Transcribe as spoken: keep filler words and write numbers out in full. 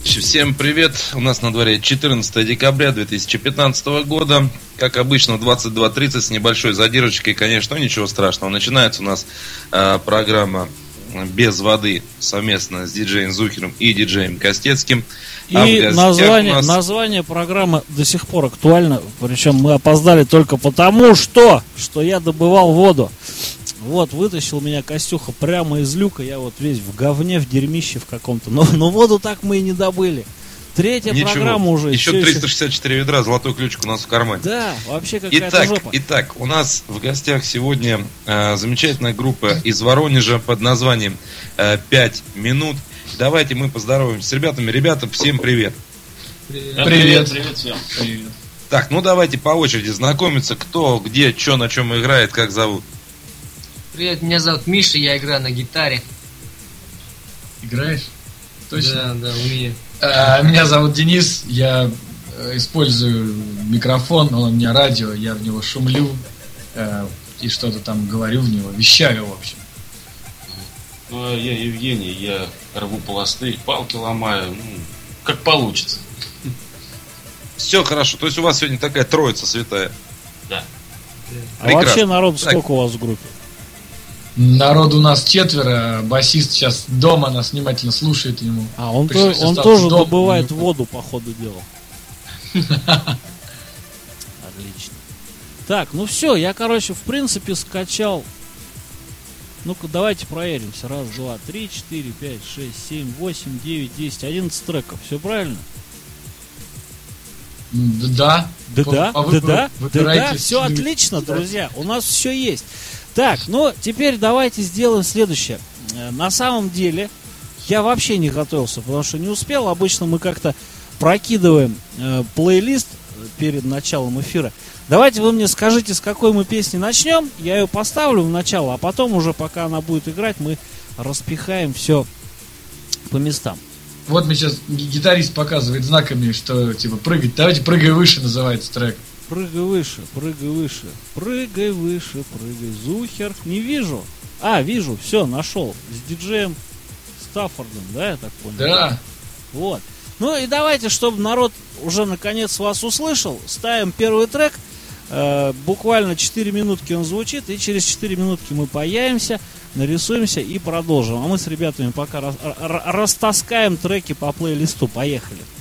Всем привет! У нас на дворе четырнадцатое декабря две тысячи пятнадцатого года. Как обычно, в двадцать два тридцать с небольшой задержкой, конечно, ничего страшного. Начинается у нас э, программа «Без воды» совместно с диджеем Зухером и диджеем Костецким. И а название, нас... название программы до сих пор актуально. Причем мы опоздали только потому, что, что я добывал воду. Вот, вытащил меня Костюха прямо из люка. Я вот весь в говне, в дерьмище в каком-то. Но, но воду так мы и не добыли. Третья Ничего. программа уже. Еще триста шестьдесят четыре еще... ведра, золотой ключик у нас в кармане. Да, вообще какая-то итак, жопа. Итак, у нас в гостях сегодня э, замечательная группа из Воронежа под названием э, «Пять минут». Давайте мы поздороваемся с ребятами. Ребята, всем привет. Привет. Привет, привет всем. Привет. Так, ну давайте по очереди знакомиться, кто, где, что, на чем играет, как зовут. Привет, меня зовут Миша, я играю на гитаре. Играешь? Точно? Да, да, умею. А, меня зовут Денис, я использую микрофон, он у меня радио, я в него шумлю э, и что-то там говорю в него, вещаю, в общем. Ну, а я Евгений, я рву пласты, палки ломаю, ну, как получится. Все хорошо, то есть у вас сегодня такая троица святая. Да. А Прекрасно. Вообще народ сколько так. у вас в группе? Народу у нас четверо, басист сейчас дома нас внимательно слушает ему. А, он, то, он тоже дома, добывает воду по ходу дела. Отлично. Так, ну все, я, короче, в принципе скачал. Ну-ка, давайте проверимся. Раз, два, три, четыре, пять, шесть, семь, восемь, девять, десять, одиннадцать треков. Все правильно? Да. Да, да, да, да, да, да, все отлично, друзья. У нас все есть. Так, ну теперь давайте сделаем следующее. На самом деле я вообще не готовился, потому что не успел. Обычно мы как-то прокидываем э, плейлист перед началом эфира. Давайте вы мне скажите, с какой мы песни начнем. Я ее поставлю в начало, а потом уже, пока она будет играть, мы распихаем все по местам. Вот мне сейчас гитарист показывает знаками, что типа прыгать. Давайте «Прыгай выше» называется трек. Прыгай выше, прыгай выше, прыгай выше, прыгай, Зухер. Не вижу. А, вижу, все, нашел. С диджеем Стаффордом, да, я так понял? Да. Вот. Ну и давайте, чтобы народ уже наконец вас услышал, ставим первый трек. Э, буквально четыре минутки он звучит, и через четыре минутки мы появимся, нарисуемся и продолжим. А мы с ребятами пока рас, р, растаскаем треки по плейлисту. Поехали.